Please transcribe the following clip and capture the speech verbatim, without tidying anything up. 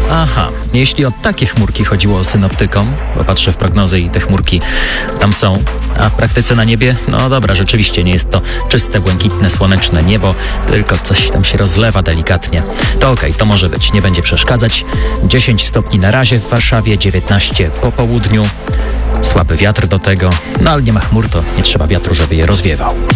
Aha, jeśli o takie chmurki chodziło synoptykom, bo patrzę w prognozy i te chmurki tam są, a w praktyce na niebie, no dobra, rzeczywiście nie jest to czyste, błękitne, słoneczne niebo, tylko coś tam się rozlewa delikatnie. To okej, to może być, nie będzie przeszkadzać. dziesięć stopni na razie w Warszawie, dziewiętnaście po południu. Słaby wiatr do tego, no ale nie ma chmur, to nie trzeba wiatru, żeby je rozwiewał.